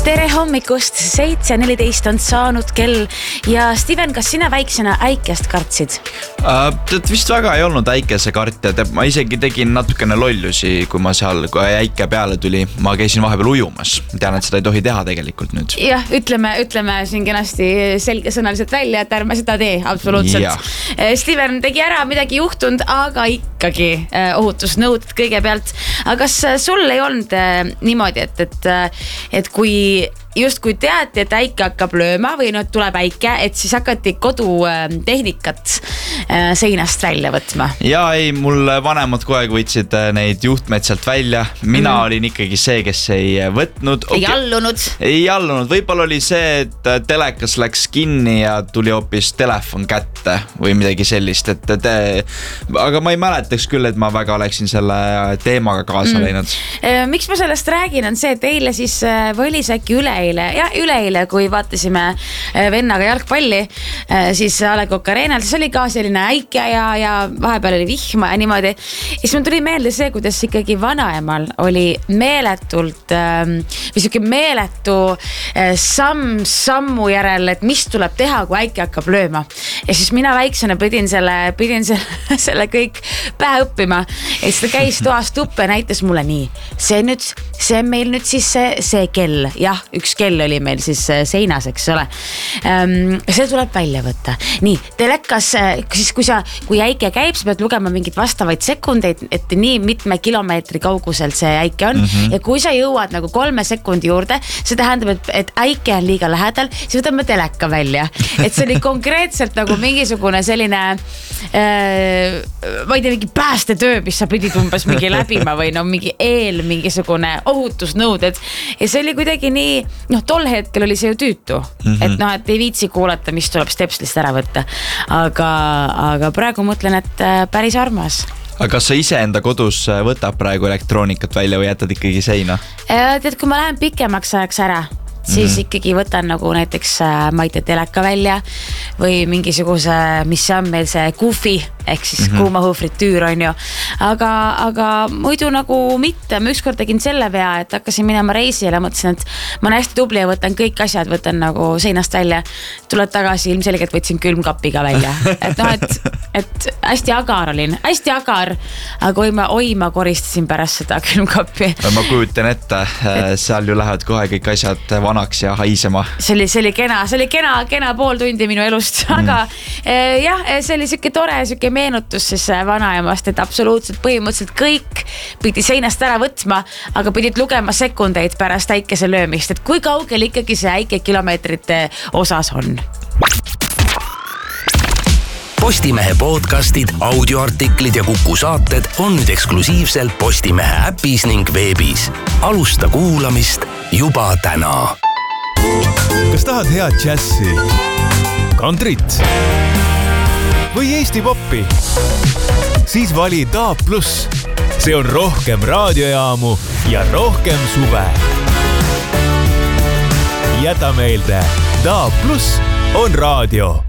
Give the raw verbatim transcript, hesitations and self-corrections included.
tere hommikust, seitse neliteist on saanud kell ja Steven, kas sina väiksena äikest kartsid? Uh, tead vist väga ei olnud äikese kartja, ma isegi tegin natukene lollusi, kui ma seal, kui äike peale tuli, ma käisin vahepeal ujumas. Tean, et seda ei tohi teha tegelikult nüüd. Jah, ütleme, ütleme siin kenasti selgesõnaliselt välja, et ärme seda tee, absoluutselt. Ja. Steven tegi ära, midagi juhtunud, aga ikkagi ohutusnõuded kõigepealt. Aga kas sul ei olnud niimoodi, et, et, et kui just kui teati, et äike hakkab lööma või no, tuleb äike, et siis hakati kodutehnikat seinast välja võtma? Ja ei, mul vanemad kogu aeg võtsid neid juhtmeid sealt välja. Mina mm. olin ikkagi see, kes ei võtnud. Ei okay. allunud? Ei allunud. Võib-olla oli see, et telekas läks kinni ja tuli hoopis telefon kätte või midagi sellist. Et te... Aga ma ei mäletaks küll, et ma väga oleksin selle teemaga kaasa mm. läinud. Miks ma sellest räägin, on see, et eile siis või oli see äkki üle ja üleeile, kui vaatasime vennaga jalgpalli, siis A Le Coq Arenal, siis oli ka selline äike ja, ja vahepeal oli vihma ja niimoodi. Ja siis mul tuli meelde see, kuidas ikkagi vanaemal oli meeletult või siuke meeletu samm sammu järel, et mis tuleb teha, kui äike hakkab lööma. Ja siis mina väiksena pidin selle, pidin selle, selle kõik pähe õppima. Ja siis ta käis toast tuppe ja näitas mulle nii. See nüüd, see on meil nüüd siis see, see kell. Jah, üks kell oli meil siis seinas, eks ole. See tuleb välja võtta. Nii, telekas, siis kui sa, kui äike käib, sa pead lugema mingid vastavaid sekundeid, et nii mitme kilomeetri kauguselt see äike on. Mm-hmm. Ja kui sa jõuad nagu kolme sekundi juurde, see tähendab, et, et äike on liiga lähedal, siis võtame teleka välja. Et see oli konkreetselt nagu mingisugune selline, äh, ma ei tea, mingi päästetöö, mis sa pidid umbes mingi läbima või no mingi eel, mingisugune ohutusnõuded. Ja see oli kuidagi nii, noh, tol hetkel oli see ju tüütu, mm-hmm. et noh, et ei viitsi kuulata, mis tuleb stepslist ära võtta, aga, aga praegu mõtlen, et päris armas. Aga kas sa ise enda kodus võtab praegu elektroonikat välja või jätad ikkagi seina? Tead, kui ma lähen pikemaks ajaks ära, siis mm-hmm. ikkagi võtan nagu näiteks ma ei tea teleka välja või mingisuguse, mis see on meil see kufi, ehk siis mm-hmm. kuumahufritüür on ju. Aga, aga muidu nagu mitte. Ma ükskord tegin selle vea, et hakkasin minema reisile ja mõtlesin, et ma olen hästi tubli ja võtan kõik asjad, võtan nagu seinast välja. Tuled tagasi, ilmselgelt võtsin külmkapiga välja. Et noh, et, et hästi agar olin, hästi agar, aga oi ma, oi ma koristasin pärast seda külmkapi. Ma kujutan ette, et... seal ju lähevad kohe kõik asjad vanaks ja haisema. See oli, see oli kena, see oli kena, kena pool tundi minu elust, aga mm. jah, see oli siuke tore, siuke meenutus siis vanaemast, et absoluutselt põhimõtteliselt kõik pidi seinast ära võtma, aga pidid lugema sekundeid pärast äikese löömist, et kui kaugel ikkagi see äike kilomeetrite osas on. Postimehe podcastid, audioartiklid ja Kuku saated on nüüd eksklusiivselt Postimehe äpis ning veebis. Alusta kuulamist juba täna. Kas tahad head džässi, kantrit või Eesti poppi? Siis vali D A B plus. See on rohkem raadiojaamu ja rohkem suve. Jäta meelde, D A B plus on raadio.